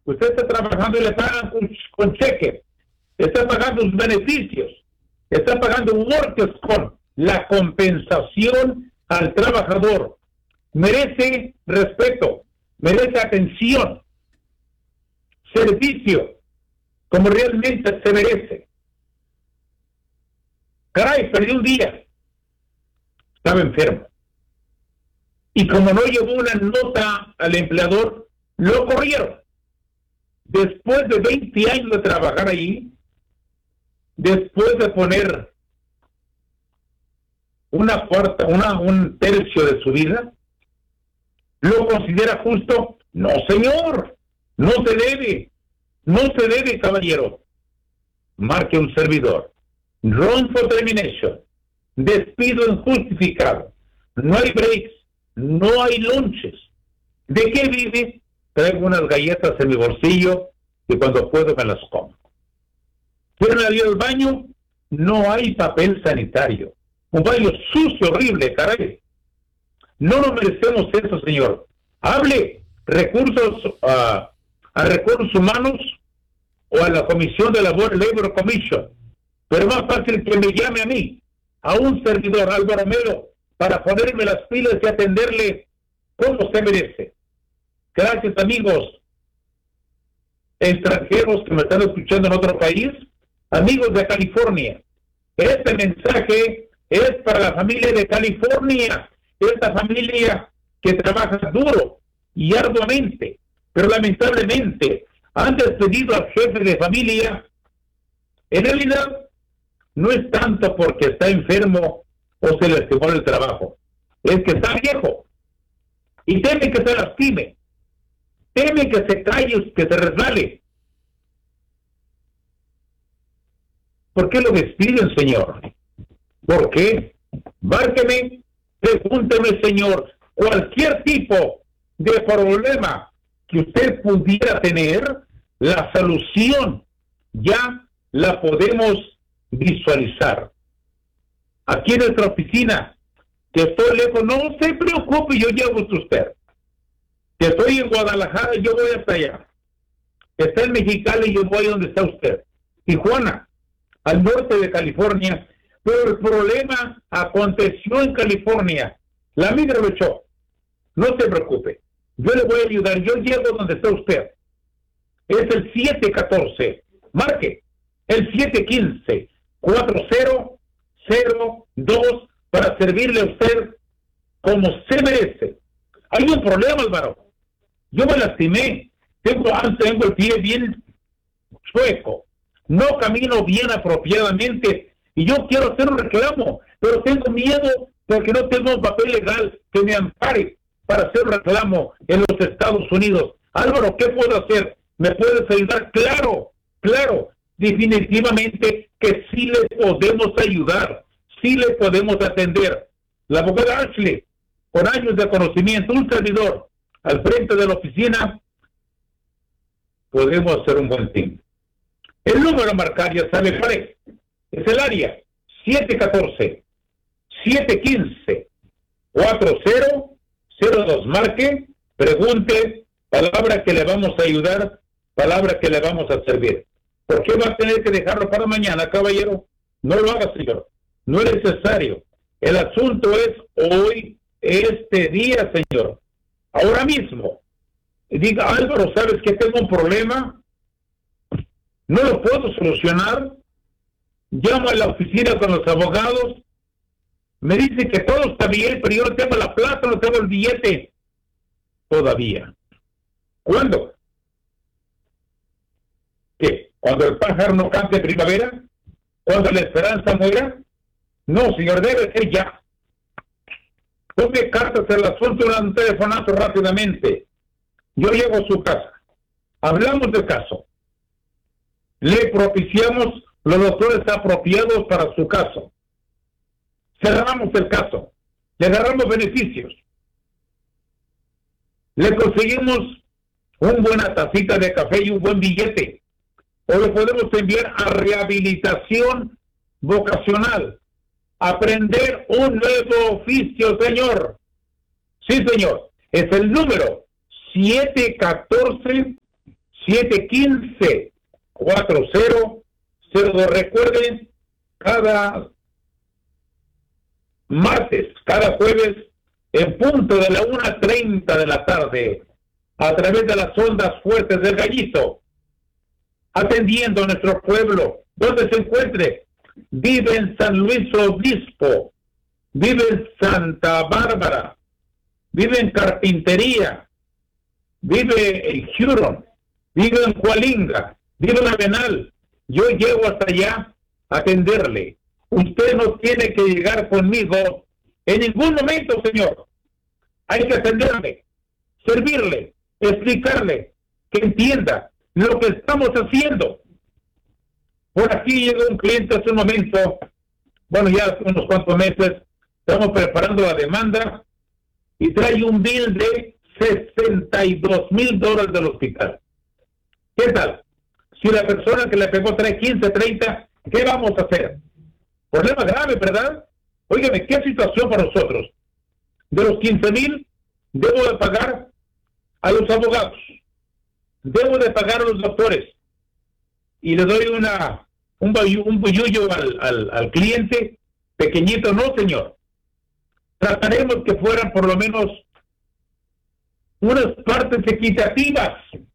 Usted está trabajando y le pagan con cheque. Está pagando sus beneficios. Está pagando workers con la compensación al trabajador. Merece respeto, merece atención, servicio, como realmente se merece. Caray, perdí un día. Estaba enfermo. Y como no llevó una nota al empleador, lo corrieron. Después de 20 años de trabajar ahí, después de poner un tercio de su vida, ¿lo considera justo? No, señor, no se debe, caballero. Marque un servidor. Wrongful termination, despido injustificado, no hay breaks, no hay lunches. ¿De qué vive? Traigo unas galletas en mi bolsillo y cuando puedo me las como. ¿Quieren ir al baño? No hay papel sanitario. Un baño sucio, horrible, caray. No nos merecemos eso, señor. Hable a recursos humanos o a la Comisión de Labor Commission. Pero es más fácil que me llame a mí, a un servidor, Álvaro Melo, para ponerme las pilas y atenderle como se merece. Gracias, amigos extranjeros que me están escuchando en otro país, amigos de California. Este mensaje es para la familia de California, esta familia que trabaja duro y arduamente, pero lamentablemente han despedido al jefe de familia. En realidad, no es tanto porque está enfermo o se le lastimó el trabajo, es que está viejo y teme que se lastime, teme que se calle, que se resbale. ¿Por qué lo despiden, señor? ¿Por qué? Márqueme, pregúnteme, señor, cualquier tipo de problema que usted pudiera tener, la solución ya la podemos visualizar. Aquí en nuestra oficina, que estoy lejos, no se preocupe, yo llevo a usted. Que estoy en Guadalajara, yo voy hasta allá. Que está en Mexicali, yo voy donde está usted. Tijuana, al norte de California, pero el problema aconteció en California. La migra lo echó. No se preocupe, yo le voy a ayudar, yo llego donde está usted. Es el 714, marque, el 715-4002 para servirle a usted como se merece. Hay un problema, Álvaro. Yo me lastimé, tengo el pie bien chueco, no camino bien apropiadamente y yo quiero hacer un reclamo, pero tengo miedo porque no tengo un papel legal que me ampare para hacer un reclamo en los Estados Unidos. Álvaro, ¿qué puedo hacer? ¿Me puedes ayudar? Claro, definitivamente que sí le podemos ayudar, sí le podemos atender. La abogada Ashley, con años de conocimiento, un servidor al frente de la oficina, podemos hacer un buen team. El número a marcar, ya sabe cuál es el área 714-715-4002. Marque, pregunte, palabra que le vamos a ayudar, palabra que le vamos a servir. ¿Por qué va a tener que dejarlo para mañana, caballero? No lo haga, señor. No es necesario. El asunto es hoy, este día, señor. Ahora mismo. Diga, Álvaro, ¿sabes que tengo un problema? No lo puedo solucionar. Llamo a la oficina con los abogados. Me dice que todo está bien, pero yo no tengo la plata, no tengo el billete. Todavía. ¿Cuándo? ¿Qué? ¿Cuando el pájaro no cante primavera? ¿Cuando la esperanza muera? No, señor, debe ser ya. Tome cartas el asunto, un telefonazo rápidamente. Yo llego a su casa. Hablamos del caso. Le propiciamos los doctores apropiados para su caso. Cerramos el caso. Le agarramos beneficios. Le conseguimos una buena tacita de café y un buen billete. O lo podemos enviar a rehabilitación vocacional. Aprender un nuevo oficio, señor. Sí, señor. Es el número 715-4002. Recuerden, cada martes, cada jueves, en punto de la 1:30 de la tarde, a través de las ondas fuertes del Gallito, atendiendo a nuestro pueblo, donde se encuentre. Vive en San Luis Obispo, vive en Santa Bárbara, vive en Carpintería, vive en Huron, vive en Coalinga, vive en Avenal. Yo llego hasta allá a atenderle. Usted no tiene que llegar conmigo en ningún momento, señor. Hay que atenderle, servirle, explicarle, que entienda lo que estamos haciendo. Por aquí llegó un cliente hace un momento, bueno, ya hace unos cuantos meses, estamos preparando la demanda y trae un bill de $62,000 del hospital. ¿Qué tal? Si la persona que le pegó trae 15, 30, ¿qué vamos a hacer? Problema grave, ¿verdad? Óigame, ¿qué situación para nosotros? De los 15,000, debo de pagar a los abogados, debo de pagar a los doctores, y le doy un buyullo al cliente pequeñito. No, señor. Trataremos que fueran por lo menos unas partes equitativas,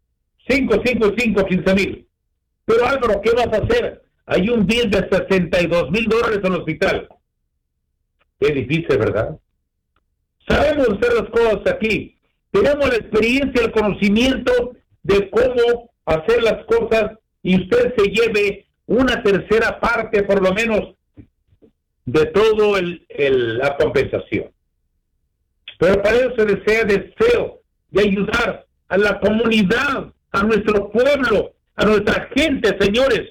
15,000. Pero Álvaro, ¿qué vas a hacer? Hay un bill de $62,000 en el hospital. Es difícil, ¿verdad? Sabemos hacer las cosas aquí. Tenemos la experiencia, el conocimiento de cómo hacer las cosas, y usted se lleve una tercera parte, por lo menos, de todo la compensación. Pero para eso se deseo de ayudar a la comunidad, a nuestro pueblo, a nuestra gente, señores.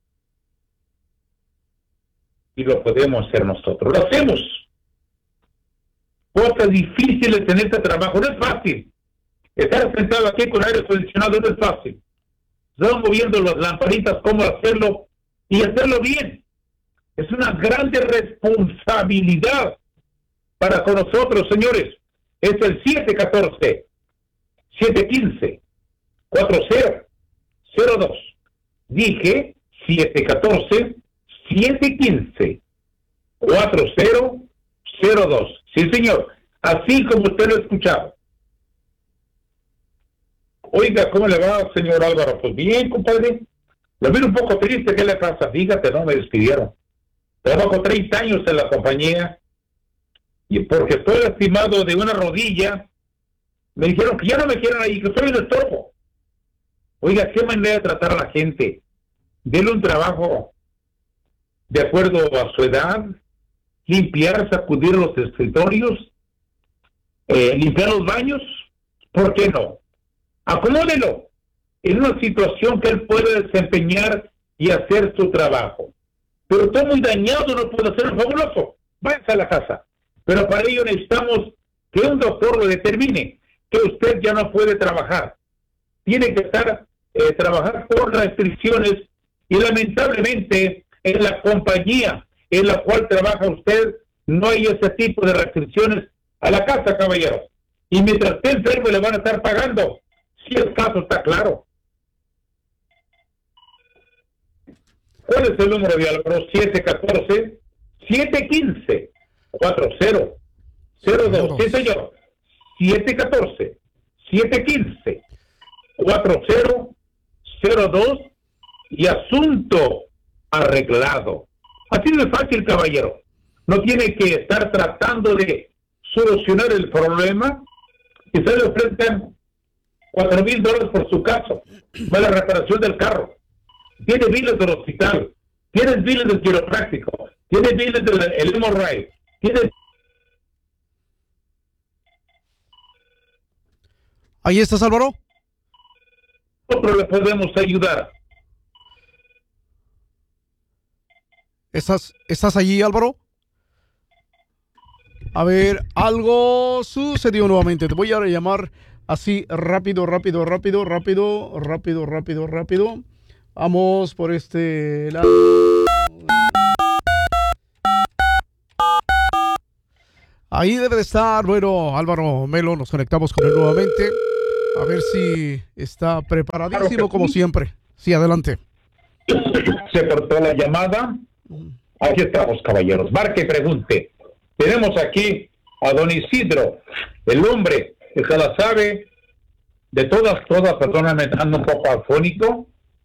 Y lo podemos hacer nosotros. Lo hacemos. Cosas difíciles en este trabajo. No es fácil. Estar sentado aquí con aire acondicionado no es fácil. Estamos moviendo las lamparitas, cómo hacerlo y hacerlo bien. Es una grande responsabilidad para con nosotros, señores. Es el 714-715-4002. Dije 714-715-4002. Sí, señor. Así como usted lo ha escuchado. Oiga, ¿cómo le va, señor Álvaro? Pues bien, compadre. Lo veo un poco triste. ¿Qué le pasa? Fíjate, no me despidieron. Trabajo 30 años en la compañía y porque estoy lastimado de una rodilla, me dijeron que ya no me quieren ahí, que soy un estorbo. Oiga, ¿qué manera de tratar a la gente? Denle un trabajo de acuerdo a su edad, limpiar, sacudir los escritorios, limpiar los baños, ¿por qué no? Acomódelo en una situación que él puede desempeñar y hacer su trabajo. Pero está muy dañado, no puede hacerlo fabuloso. Váyanse a la casa. Pero para ello necesitamos que un doctor lo determine, que usted ya no puede trabajar. Tiene que trabajar por restricciones, y lamentablemente en la compañía en la cual trabaja usted no hay ese tipo de restricciones a la casa, caballero. Y mientras esté enfermo le van a estar pagando. Si el caso está claro. ¿Cuál es el número de Álvaro? 714-715-4002. Sí, señor. 714-715-4002 y asunto arreglado. Así de fácil, caballero. No tiene que estar tratando de solucionar el problema. Quizás le ofrezcan $4,000 por su caso, para la reparación del carro. Tiene biles del hospital, tiene biles del quiropráctico, tiene biles del hemorroide, tiene... ¿Ahí estás, Álvaro? Nosotros le podemos ayudar. ¿Estás allí, Álvaro? A ver, algo sucedió nuevamente. Te voy a llamar así rápido. Vamos por este lado. Ahí debe de estar. Bueno, Álvaro Melo, nos conectamos con él nuevamente. A ver si está preparadísimo Claro que como sí. siempre. Sí, adelante. Se cortó la llamada. Aquí estamos, caballeros. Marque y pregunte. Tenemos aquí a don Isidro, el hombre que se la sabe de todas, perdóname, ando un poco afónico.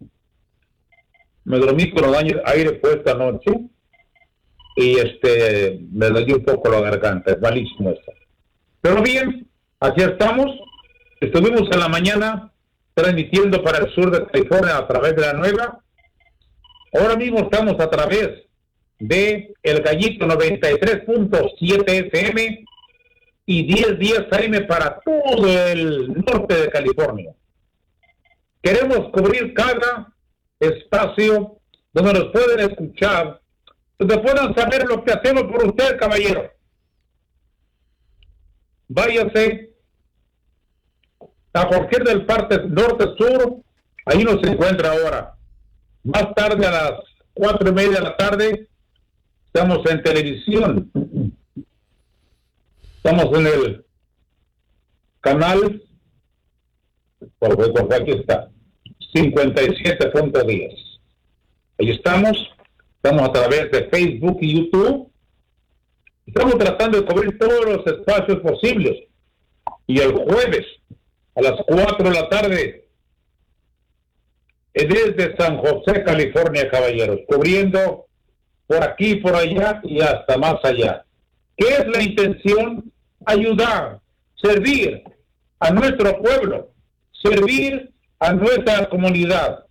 Me dormí con el aire puesto anoche y me dolió un poco la garganta, es malísimo esto. Pero bien, aquí estamos. Estuvimos en la mañana transmitiendo para el sur de California a través de la nueva. Ahora mismo estamos a través de El Gallito 93.7 FM y 1010 AM para todo el norte de California. Queremos cubrir cada espacio donde nos pueden escuchar, donde puedan saber lo que hacemos por usted, caballero. Váyase a cualquier del parte norte-sur, ahí nos encuentra ahora. Más tarde, a las 4:30 de la tarde, estamos en televisión. Estamos en el canal, por aquí está, 57.10. Ahí estamos a través de Facebook y YouTube. Estamos tratando de cubrir todos los espacios posibles. Y el jueves, a las 4 de la tarde, desde San José, California, caballeros, cubriendo por aquí, por allá y hasta más allá. ¿Qué es la intención? Ayudar, servir a nuestro pueblo, servir a nuestra comunidad.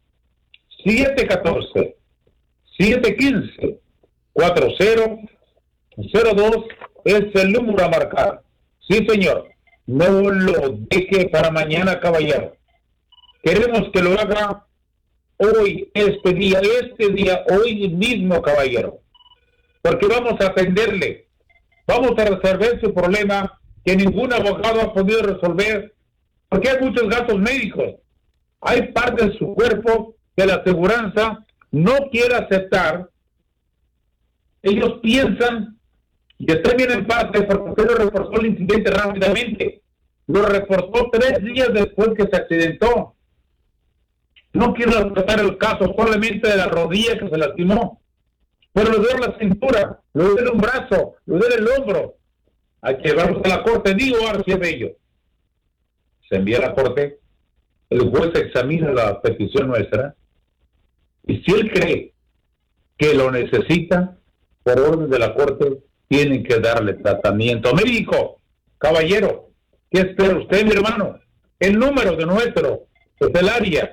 714-715-4002 es el número a marcar. Sí, señor. No lo deje para mañana, caballero. Queremos que lo haga hoy, este día, hoy mismo, caballero. Porque vamos a atenderle. Vamos a resolver su problema que ningún abogado ha podido resolver. Porque hay muchos gastos médicos. Hay parte de su cuerpo que la aseguranza no quiere aceptar. Ellos piensan, y está bien en parte, porque usted lo reportó el incidente rápidamente. Lo reportó 3 días después que se accidentó. No quiero tratar el caso solamente de la rodilla que se lastimó, pero le duele la cintura, le duele un brazo, le duele el hombro. Hay que llevarlos a la corte, digo, Arcia Bello. Se envía a la corte, el juez examina la petición nuestra, y si él cree que lo necesita, por orden de la corte, tienen que darle tratamiento médico. Caballero, ¿qué espera usted, mi hermano? El número de nuestro es el área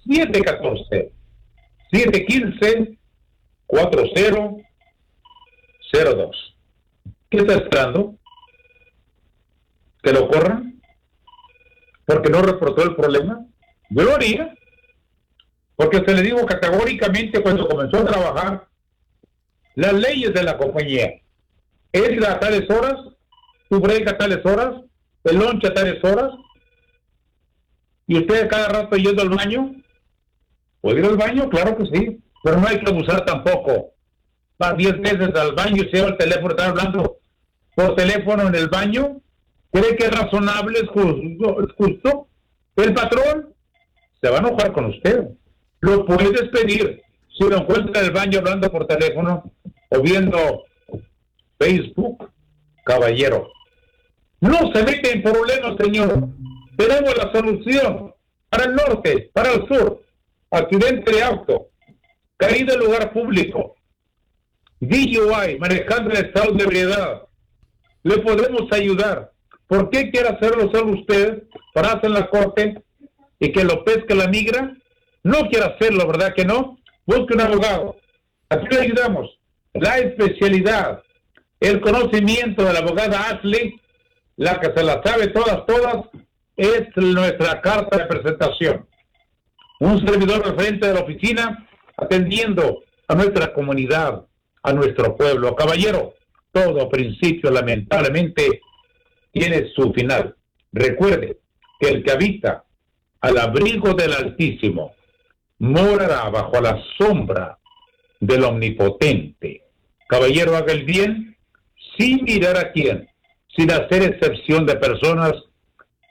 714-715-4002. ¿Qué está esperando? ¿Que lo corran? ¿Porque no reportó el problema? Yo lo haría. Porque se le dijo categóricamente cuando comenzó a trabajar las leyes de la compañía. Es a tales horas, tu break a tales horas, el lunch a tales horas, y usted cada rato yendo al baño. ¿Puede ir al baño? Claro que sí, pero no hay que abusar tampoco. Va 10 veces al baño y se lleva el teléfono, está hablando por teléfono en el baño. ¿Cree que es razonable, es justo? El patrón se va a enojar con usted. Lo puede despedir si lo encuentra en el baño hablando por teléfono o viendo Facebook. Caballero, no se mete en problemas, señor. Tenemos la solución para el norte, para el sur. Accidente de auto, caída en lugar público, DUI, manejando en estado de ebriedad. Le podemos ayudar. ¿Por qué quiere hacerlo solo usted? Para hacer la corte y que lo pesque la migra. No quiere hacerlo, ¿verdad que no? Busque un abogado. Aquí le ayudamos. La especialidad, el conocimiento de la abogada Ashley, la que se la sabe todas, es nuestra carta de presentación. Un servidor al frente de la oficina atendiendo a nuestra comunidad, a nuestro pueblo. Caballero, todo principio lamentablemente tiene su final. Recuerde que el que habita al abrigo del Altísimo morará bajo la sombra del Omnipotente. Caballero, haga el bien sin mirar a quién, sin hacer excepción de personas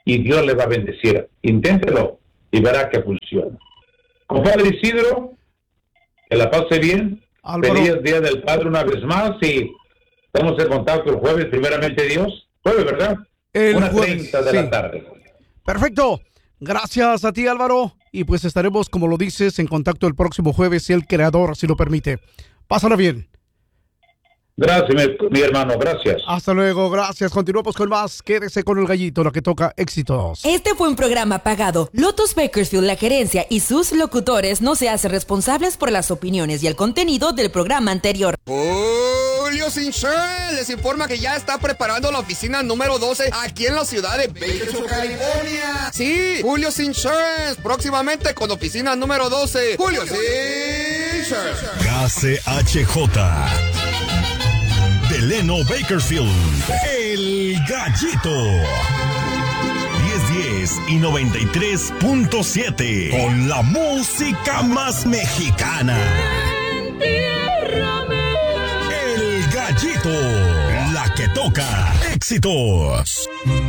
y Dios le va a bendecir. Inténtelo y verá que funciona. Compadre Isidro, que la pase bien. Álvaro. Feliz Día del Padre una vez más y estamos en contacto el jueves, primeramente Dios. Jueves, ¿verdad? El 1:30 de la tarde. Perfecto. Gracias a ti, Álvaro. Y pues estaremos, como lo dices, en contacto el próximo jueves, si el creador así lo permite. Pásala bien. Gracias, mi hermano, gracias. Hasta luego, gracias. Continuamos con más. Quédese con el gallito, lo que toca éxitos. Este fue un programa pagado. Lotus Bakersfield, la gerencia y sus locutores no se hacen responsables por las opiniones y el contenido del programa anterior. Julio's Insurance les informa que ya está preparando la oficina número 12 aquí en la ciudad de Bakersfield, California. Sí, Julio's Insurance, próximamente con oficina número 12. Julio's Insurance. KCHJ. Delano Bakersfield, El Gallito. 1010 y 93.7. Con la música más mexicana. El Gallito, la que toca éxitos.